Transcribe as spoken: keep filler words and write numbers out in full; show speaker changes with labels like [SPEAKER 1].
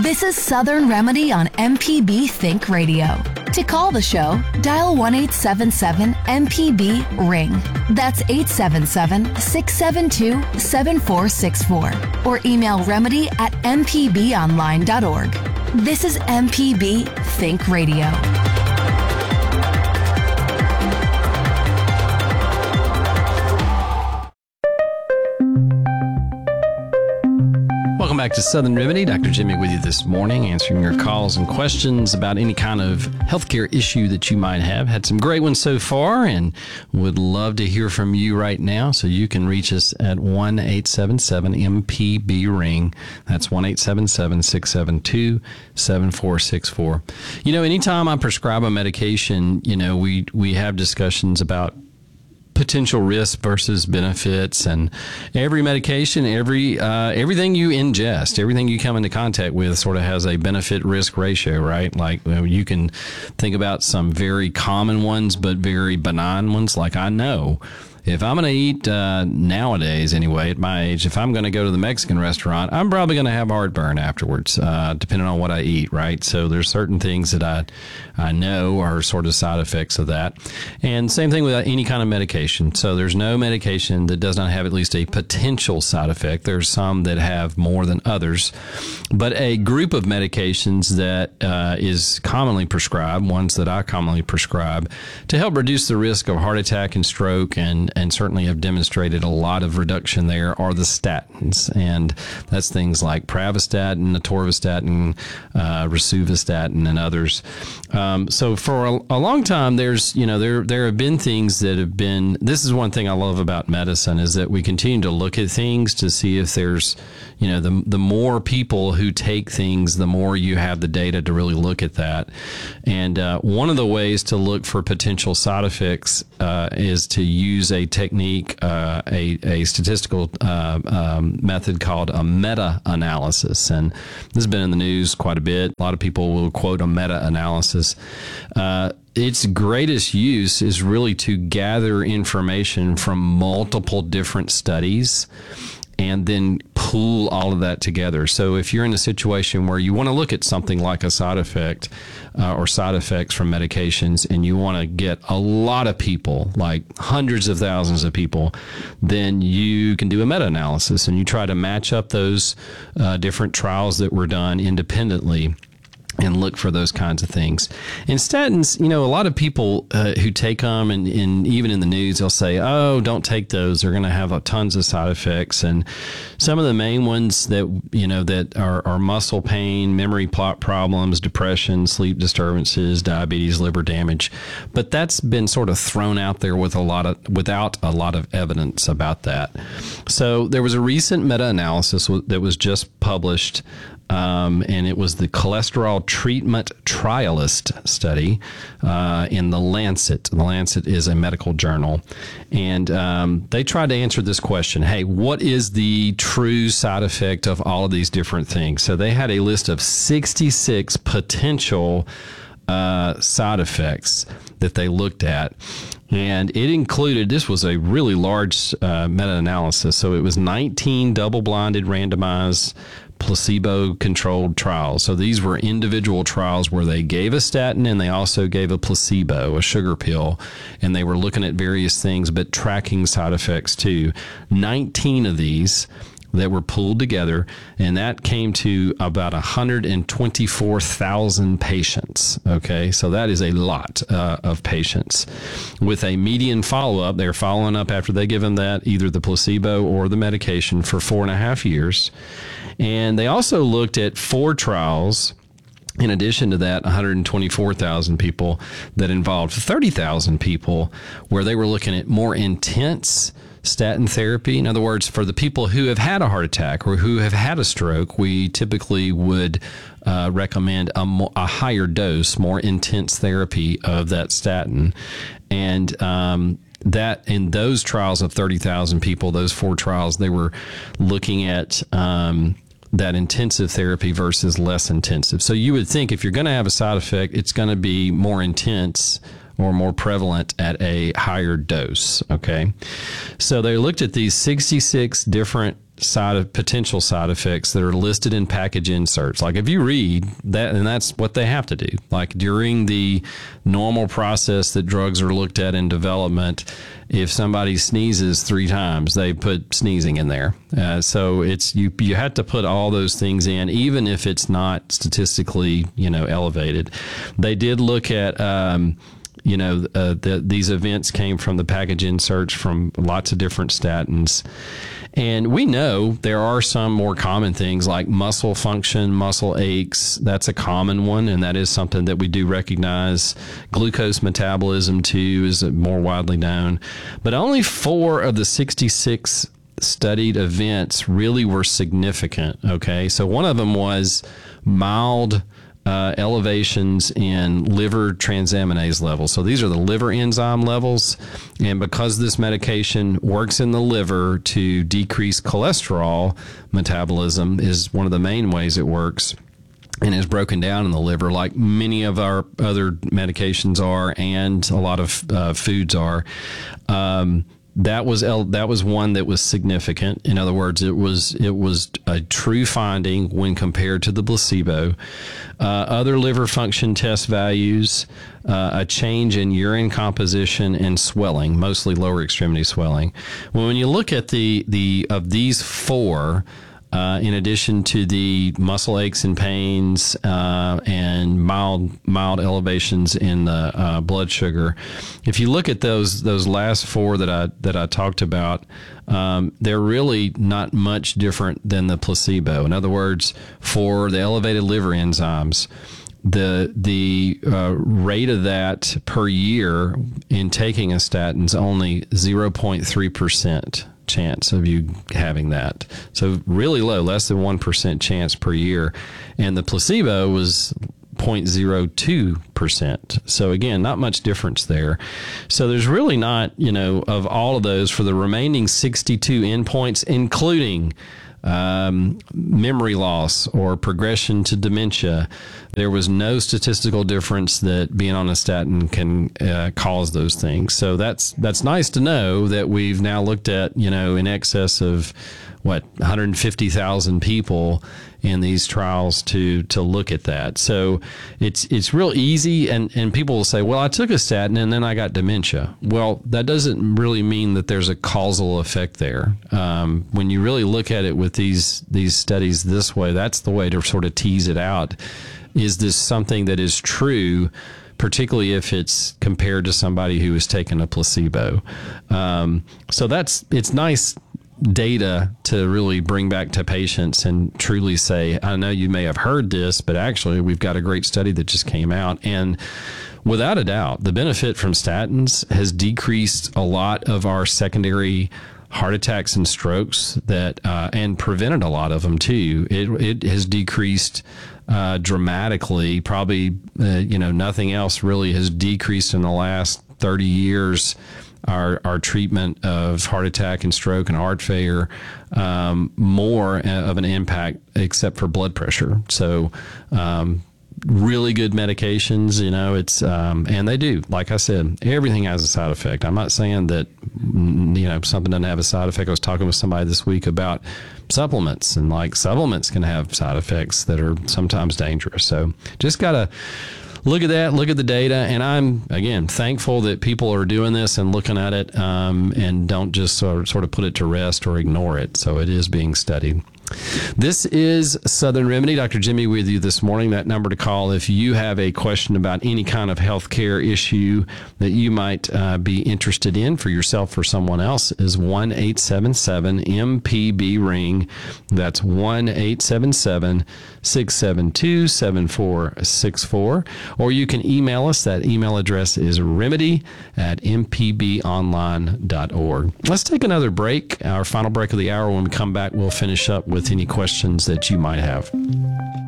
[SPEAKER 1] This is Southern Remedy on M P B Think Radio. To call the show, dial one eight seven seven M P B ring. That's eight seven seven, six seven two, seven four six four. Or email remedy at m p b online dot org. This is M P B Think Radio.
[SPEAKER 2] Welcome back to Southern Remedy. Doctor Jimmy with you this morning, answering your calls and questions about any kind of healthcare issue that you might have. Had some great ones so far and would love to hear from you right now. So you can reach us at one eight seven seven M P B ring. That's one eight seven seven, six seven two, seven four six four. You know, anytime I prescribe a medication, you know, we, we have discussions about potential risk versus benefits, and every medication, every uh, everything you ingest, everything you come into contact with sort of has a benefit risk ratio, right? Like, you know, you can think about some very common ones, but very benign ones. Like, I know if I'm going to eat uh, nowadays, anyway, at my age, if I'm going to go to the Mexican restaurant, I'm probably going to have heartburn afterwards, uh, depending on what I eat, right? So there's certain things that I I know are sort of side effects of that. And same thing with any kind of medication. So there's no medication that does not have at least a potential side effect. There's some that have more than others. But a group of medications that uh, is commonly prescribed, ones that I commonly prescribe, to help reduce the risk of heart attack and stroke, and and certainly have demonstrated a lot of reduction there, are the statins. And that's things like pravastatin, atorvastatin, uh, rosuvastatin, and others. Um, so for a, a long time, there's, you know, there, there have been things that have been, this is one thing I love about medicine, is that we continue to look at things to see if there's, you know, the, the more people who take things, the more you have the data to really look at that. And uh, one of the ways to look for potential side effects uh, is to use a technique, uh, a, a statistical uh, um, method called a meta-analysis. And this has been in the news quite a bit. A lot of people will quote a meta-analysis. Uh, its greatest use is really to gather information from multiple different studies and then pool all of that together. So if you're in a situation where you want to look at something like a side effect uh, or side effects from medications, and you want to get a lot of people, like hundreds of thousands of people, then you can do a meta-analysis, and you try to match up those uh, different trials that were done independently and look for those kinds of things. And statins, you know, a lot of people uh, who take them, and, and even in the news, they'll say, oh, don't take those. They're going to have uh, tons of side effects. And some of the main ones that, you know, that are, are muscle pain, memory plot problems, depression, sleep disturbances, diabetes, liver damage. But that's been sort of thrown out there with a lot of, without a lot of evidence about that. So there was a recent meta-analysis that was just published, Um, and it was the cholesterol treatment trialist study uh, in the Lancet. The Lancet is a medical journal. And um, they tried to answer this question, hey, what is the true side effect of all of these different things? So they had a list of sixty-six potential uh, side effects that they looked at. And it included, this was a really large uh, meta-analysis. So it was nineteen double-blinded, randomized, placebo-controlled trials. So these were individual trials where they gave a statin and they also gave a placebo, a sugar pill, and they were looking at various things, but tracking side effects too. nineteen of these that were pulled together, and that came to about one hundred twenty-four thousand patients. Okay, so that is a lot uh, of patients. With a median follow-up, they're following up after they give them that, either the placebo or the medication, for four and a half years. And they also looked at four trials, in addition to that, one hundred twenty-four thousand people, that involved thirty thousand people, where they were looking at more intense statin therapy. In other words, for the people who have had a heart attack or who have had a stroke, we typically would uh, recommend a, mo- a higher dose, more intense therapy of that statin. And um, that in those trials of thirty thousand people, those four trials, they were looking at um, that intensive therapy versus less intensive. So you would think if you're going to have a side effect, it's going to be more intense or more prevalent at a higher dose. Okay. So they looked at these sixty-six different side of potential side effects that are listed in package inserts. Like if you read that, and that's what they have to do. Like during the normal process that drugs are looked at in development, if somebody sneezes three times, they put sneezing in there. Uh, so it's you you have to put all those things in, even if it's not statistically, you know, elevated. They did look at. Um, You know, uh, the, these events came from the package inserts from lots of different statins. And we know there are some more common things like muscle function, muscle aches. That's a common one, and that is something that we do recognize. Glucose metabolism, too, is more widely known. But only four of the sixty-six studied events really were significant, okay? So one of them was mild Uh, elevations in liver transaminase levels. So these are the liver enzyme levels. And because this medication works in the liver to decrease cholesterol metabolism is one of the main ways it works, and is broken down in the liver like many of our other medications are, and a lot of uh, foods are. Um, That was that was one that was significant. In other words, it was it was a true finding when compared to the placebo. Uh, other liver function test values, uh, a change in urine composition and swelling, mostly lower extremity swelling. Well, when you look at the the of these four, Uh, in addition to the muscle aches and pains uh, and mild mild elevations in the uh, blood sugar, if you look at those those last four that I that I talked about, um, they're really not much different than the placebo. In other words, for the elevated liver enzymes, the the uh, rate of that per year in taking a statin is only zero point three percent. Chance of you having that. So really low, less than one percent chance per year. And the placebo was zero point zero two percent. So again, not much difference there. So there's really not, you know, of all of those for the remaining sixty-two endpoints, including um, memory loss or progression to dementia, there was no statistical difference that being on a statin can uh, cause those things. So that's that's nice to know that we've now looked at, you know, in excess of what one hundred fifty thousand people in these trials to to look at that. So it's it's real easy, and and people will say, well, I took a statin and then I got dementia. Well, that doesn't really mean that there's a causal effect there. Um, when you really look at it with these these studies this way, that's the way to sort of tease it out. Is this something that is true, particularly if it's compared to somebody who has taken a placebo? Um, so that's it's nice data to really bring back to patients and truly say, I know you may have heard this, but actually we've got a great study that just came out. And without a doubt, the benefit from statins has decreased a lot of our secondary heart attacks and strokes that uh, and prevented a lot of them too. It it has decreased uh, dramatically. Probably uh, you know nothing else really has decreased in the last thirty years. Our our treatment of heart attack and stroke and heart failure um, more of an impact, except for blood pressure. So. Um, really good medications, you know, it's, um, and they do, like I said, everything has a side effect. I'm not saying that, you know, something doesn't have a side effect. I was talking with somebody this week about supplements, and like supplements can have side effects that are sometimes dangerous. So just got to look at that, look at the data. And I'm, again, thankful that people are doing this and looking at it, um, and don't just sort of, sort of put it to rest or ignore it. So it is being studied. This is Southern Remedy. Doctor Jimmy with you this morning. That number to call if you have a question about any kind of healthcare issue that you might uh, be interested in for yourself or someone else is one eight seven seven M P B ring. That's one eight seven seven six seven two seven four six four. Or you can email us. That email address is remedy at m p b online dot org. Let's take another break. Our final break of the hour. When we come back, we'll finish up with any questions that you might have.